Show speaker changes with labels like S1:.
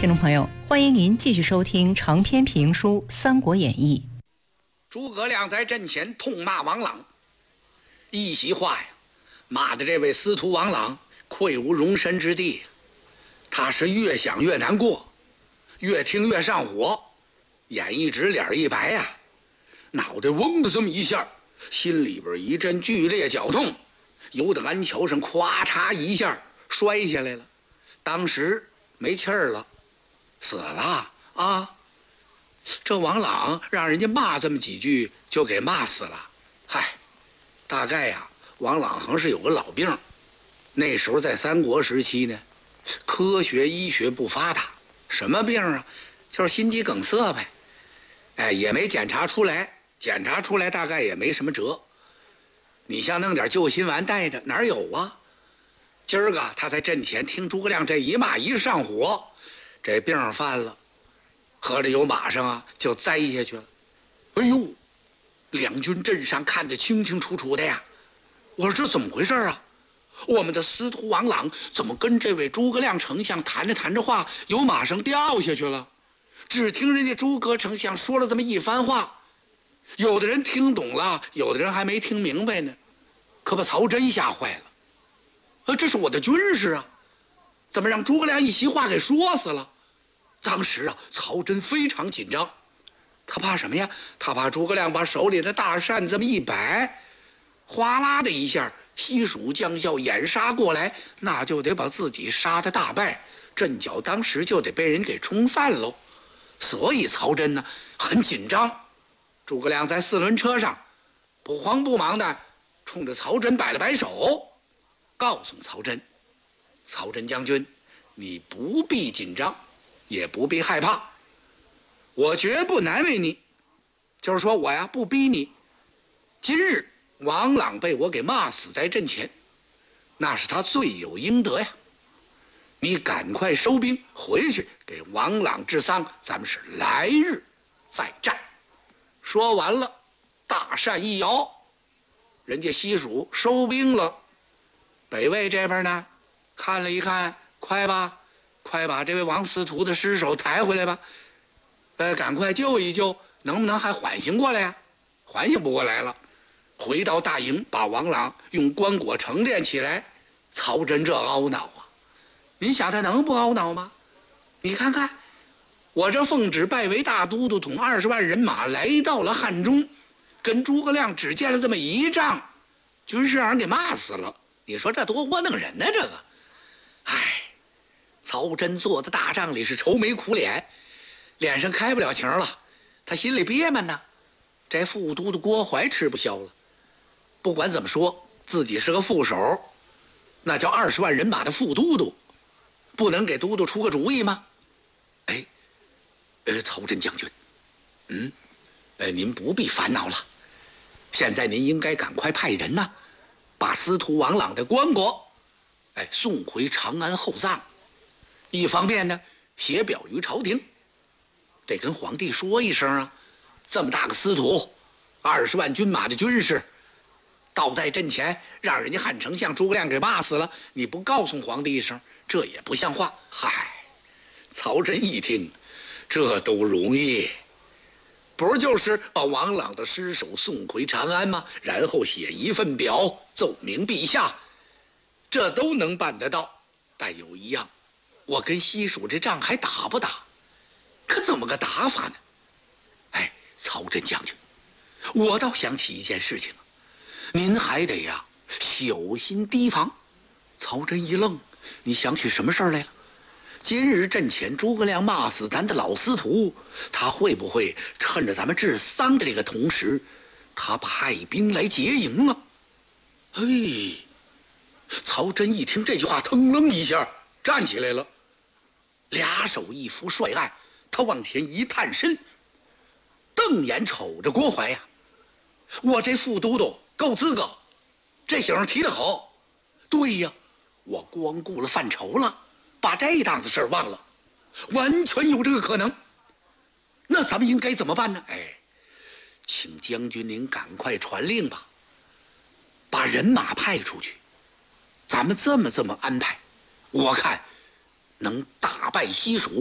S1: 听众朋友，欢迎您继续收听长篇评书《三国演义》。
S2: 诸葛亮在阵前痛骂王朗，一席话呀，骂的这位司徒王朗愧无容身之地。他是越想越难过，越听越上火，眼一直脸一白呀，脑袋嗡的这么一下，心里边一阵剧烈绞痛，由得鞍桥上咵嚓一下摔下来了，当时没气儿了，死了啊！这王朗让人家骂这么几句就给骂死了。嗨，大概呀，王朗好像是有个老病。那时候在三国时期呢，科学医学不发达，什么病啊？就是心肌梗塞呗。哎，也没检查出来，检查出来大概也没什么辙。你像弄点救心丸带着，哪有啊？今儿个他在阵前听诸葛亮这一骂一上火，这病犯了。合着有马上啊就栽下去了。哎呦，两军阵上看得清清楚楚的呀。我说这怎么回事啊？我们的司徒王朗怎么跟这位诸葛亮丞相谈着谈着话，有马上掉下去了？只听人家诸葛丞相说了这么一番话，有的人听懂了，有的人还没听明白呢，可把曹真吓坏了。这是我的军师啊，怎么让诸葛亮一席话给说死了？当时啊，曹真非常紧张，他怕什么呀？他怕诸葛亮把手里的大扇这么一摆，哗啦的一下，西蜀将校掩杀过来，那就得把自己杀得大败，阵脚当时就得被人给冲散喽。所以曹真呢很紧张。诸葛亮在四轮车上不慌不忙的冲着曹真摆了摆手，告诉曹真：曹真将军，你不必紧张，也不必害怕，我绝不难为你，就是说我呀不逼你。今日王朗被我给骂死在阵前，那是他罪有应得呀。你赶快收兵回去给王朗治丧，咱们是来日再战。说完了，大扇一摇，人家西蜀收兵了。北魏这边呢看了一看，快把这位王司徒的尸首抬回来吧，赶快救一救，能不能还缓醒过来呀？缓醒不过来了，回到大营，把王朗用棺椁盛殓起来。曹真这懊恼啊！您想他能不懊恼吗？你看看，我这奉旨拜为大都督，统20万人马来到了汉中，跟诸葛亮只见了这么一仗，军师让人给骂死了。你说这多窝囊人呢？这个，唉。曹真坐在大帐里是愁眉苦脸，脸上开不了情了，他心里憋闷呢。这副都督郭淮吃不消了，不管怎么说，自己是个副手，那叫20万人马的副都督，不能给都督出个主意吗？哎，曹真将军，您不必烦恼了，现在您应该赶快派人呢，把司徒王朗的棺椁，送回长安厚葬。一方面呢，写表于朝廷，得跟皇帝说一声啊，这么大个司徒，20万军马的军士，倒在阵前，让人家汉丞相诸葛亮给骂死了，你不告诉皇帝一声，这也不像话。嗨，曹真一听，这都容易，不就是把王朗的尸首送回长安吗？然后写一份表奏明陛下，这都能办得到。但有一样，我跟西蜀这仗还打不打？可怎么个打法呢？曹真将军，我倒想起一件事情，您还得呀小心提防。曹真一愣，你想起什么事儿来了？今日阵前诸葛亮骂死咱的老司徒，他会不会趁着咱们治丧的这个同时，他派兵来劫营了？曹真一听这句话，腾楞一下站起来了，俩手一扶帅案，他往前一探身，瞪眼瞅着郭淮呀，我这副都督够资格，这醒提得好。对呀，我光顾了犯愁了，把这档子事儿忘了，完全有这个可能。那咱们应该怎么办呢？请将军您赶快传令吧，把人马派出去，咱们这么安排，我看能大败西蜀。